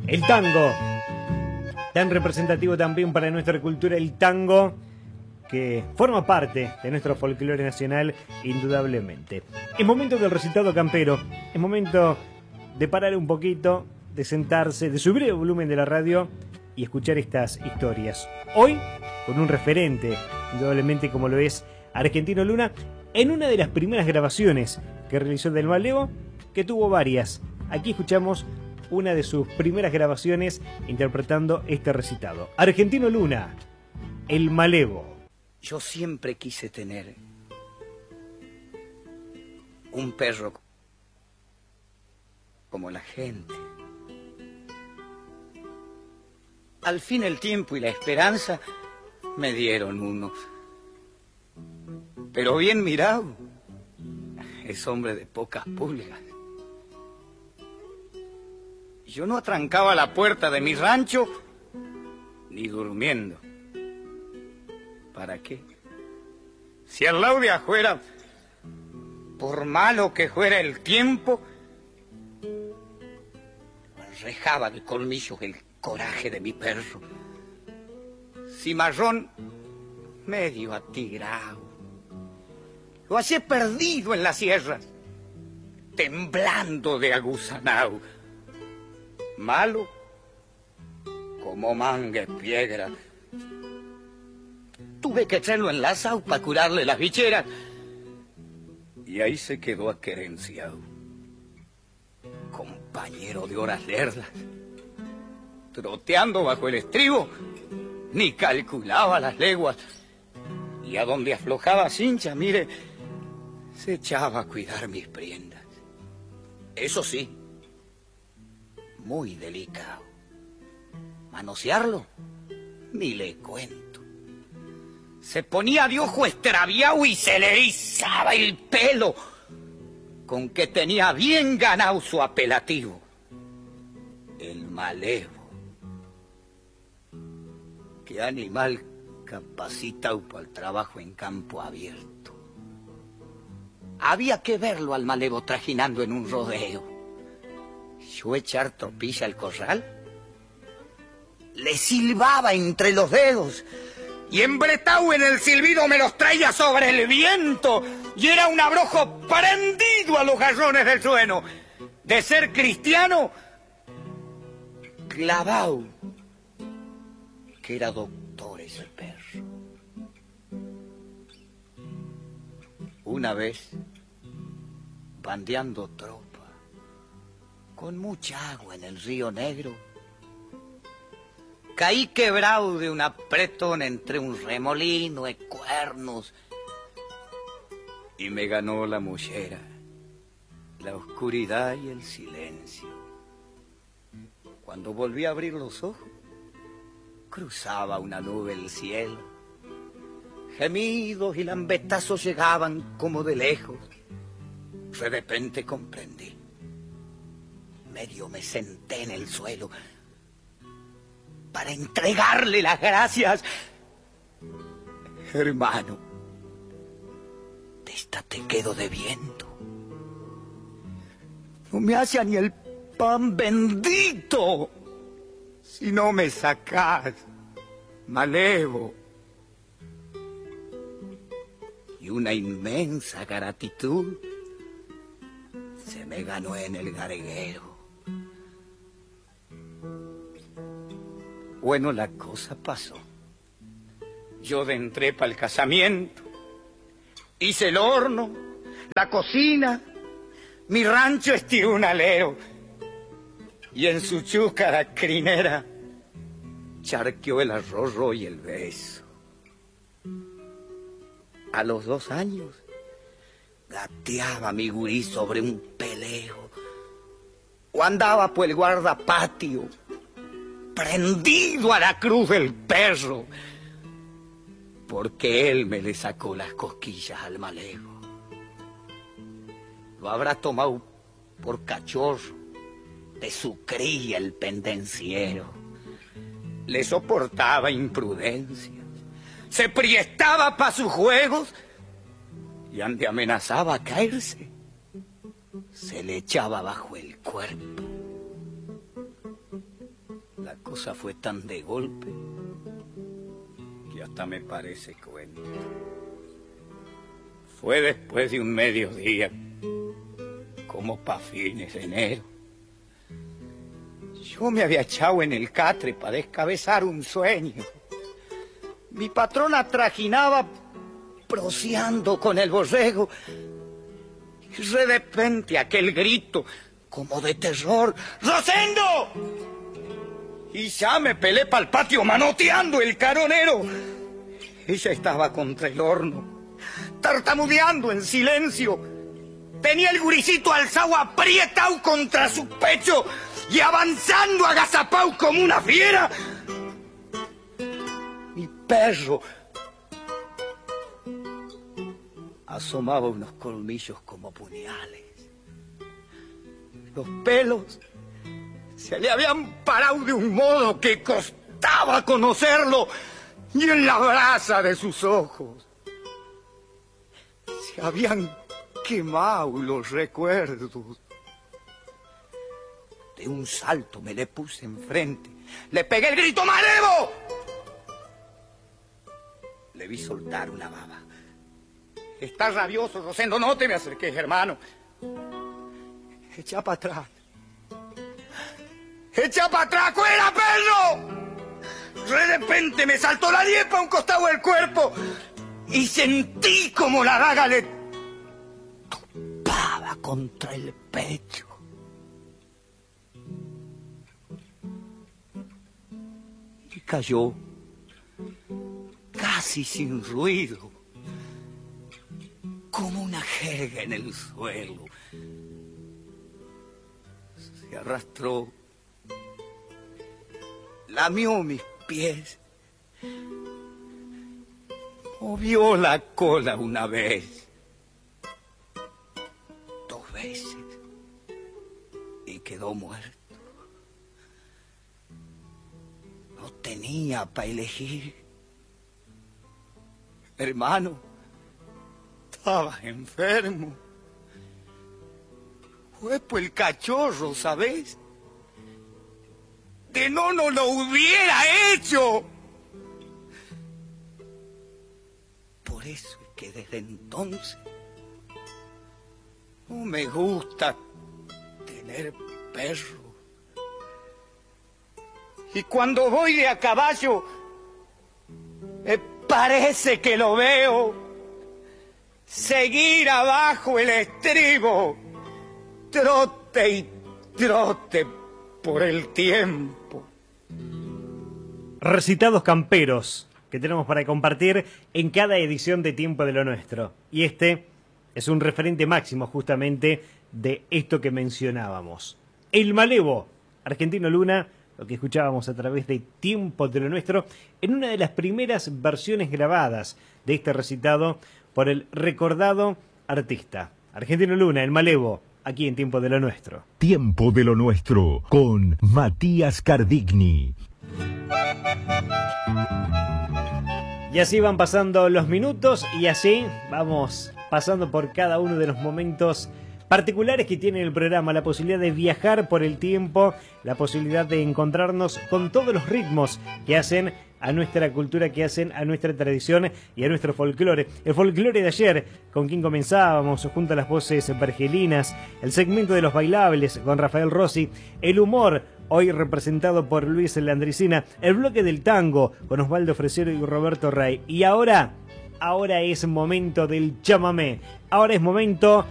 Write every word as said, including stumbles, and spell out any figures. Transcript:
El tango, tan representativo también para nuestra cultura, el tango que forma parte de nuestro folclore nacional indudablemente. Es momento del recitado campero, es momento de parar un poquito, de sentarse, de subir el volumen de la radio y escuchar estas historias. Hoy, con un referente, indudablemente como lo es Argentino Luna, en una de las primeras grabaciones que realizó del Malevo, que tuvo varias. Aquí escuchamos una de sus primeras grabaciones interpretando este recitado. Argentino Luna, El Malevo. Yo siempre quise tener un perro como la gente. Al fin el tiempo y la esperanza me dieron uno. Pero bien mirado, es hombre de pocas pulgas. Yo no atrancaba la puerta de mi rancho ni durmiendo. ¿Para qué? Si al lado de afuera, por malo que fuera el tiempo, rejaba de colmillos el coraje de mi perro. Cimarrón medio atigrado. Lo hallé perdido en las sierras, temblando de aguzanao. Malo como mangue piedra. Tuve que echarlo en la sau para curarle las bicheras. Y ahí se quedó aquerenciado. Compañero de horas lerdas. Troteando bajo el estribo, ni calculaba las leguas. Y a donde aflojaba cincha, mire, se echaba a cuidar mis prendas. Eso sí, muy delicado. Manosearlo, ni le cuento. Se ponía de ojo extraviado y se le erizaba el pelo, con que tenía bien ganado su apelativo, el Malevo. Qué animal capacitado para el trabajo en campo abierto. Había que verlo al Malevo trajinando en un rodeo. Yo echar tropilla al corral, le silbaba entre los dedos y embretado en el silbido me los traía sobre el viento y era un abrojo prendido a los garrones del sueno. De ser cristiano, clavado, que era doctor ese perro. Una vez, bandeando tropa, con mucha agua en el río Negro, caí quebrado de un apretón entre un remolino de cuernos y me ganó la mollera, la oscuridad y el silencio. Cuando volví a abrir los ojos, cruzaba una nube el cielo. Gemidos y lambetazos llegaban como de lejos. De repente comprendí. Medio me senté en el suelo para entregarle las gracias. Hermano, de esta te quedo debiendo. No me hace ni el pan bendito si no me sacás, Malevo. Y una inmensa gratitud se me ganó en el garguero. Bueno, la cosa pasó. Yo de entré para el casamiento, hice el horno, la cocina, mi rancho estiró un alero y en su chúcara crinera charqueó el arroz y el beso. A los dos años gateaba mi gurí sobre un peleo o andaba por el guardapatio prendido a la cruz del perro, porque él me le sacó las cosquillas al Malevo. Lo habrá tomado por cachorro de su cría el pendenciero. Le soportaba imprudencias, se priestaba para sus juegos y ante amenazaba a caerse, se le echaba bajo el cuerpo. La cosa fue tan de golpe que hasta me parece cuento. Fue después de un mediodía, como pa' fines de enero. Yo me había echado en el catre para descabezar un sueño. Mi patrona trajinaba proseando con el borrego. Y de repente aquel grito, como de terror: ¡Rosendo! Y ya me pelé para el patio manoteando el caronero. Ella estaba contra el horno, tartamudeando en silencio. Tenía el guricito alzado aprietado contra su pecho y avanzando agazapao como una fiera. Mi perro asomaba unos colmillos como puñales. Los pelos se le habían parado de un modo que costaba conocerlo, y en la brasa de sus ojos se habían quemado los recuerdos. De un salto me le puse enfrente, le pegué el grito: ¡Malevo! Le vi soltar una baba. Estás rabioso, Rosendo, no te me acerques, hermano. Echa para atrás. ¡Echa para atrás! ¡Fuera, perro! De repente me saltó la liepa a un costado del cuerpo y sentí como la daga le topaba contra el pecho. Y cayó casi sin ruido, como una jerga en el suelo. Se arrastró, lamió mis pies, movió la cola una vez, dos veces, y quedó muerto. No tenía para elegir. Hermano, estaba enfermo. Fue por el cachorro, ¿sabes? Que no nos lo hubiera hecho. Por eso es que desde entonces no me gusta tener perro. Y cuando voy de a caballo, me parece que lo veo seguir abajo el estribo, trote y trote por el tiempo. Recitados camperos que tenemos para compartir en cada edición de Tiempo de lo Nuestro. Y este es un referente máximo justamente de esto que mencionábamos. El Malevo, Argentino Luna, lo que escuchábamos a través de Tiempo de lo Nuestro, en una de las primeras versiones grabadas de este recitado por el recordado artista. Argentino Luna, El Malevo, aquí en Tiempo de lo Nuestro. Tiempo de lo Nuestro, con Matías Cardigni. Y así van pasando los minutos y así vamos pasando por cada uno de los momentos particulares que tiene el programa, la posibilidad de viajar por el tiempo, la posibilidad de encontrarnos con todos los ritmos que hacen a nuestra cultura, que hacen a nuestra tradición y a nuestro folclore. El folclore de ayer, con quien comenzábamos, junto a las voces vergelinas, el segmento de los bailables con Rafael Rossi, el humor, hoy representado por Luis Landricina, el bloque del tango con Osvaldo Fresero y Roberto Rey. Y ahora, ahora es momento del chamamé, ahora es momento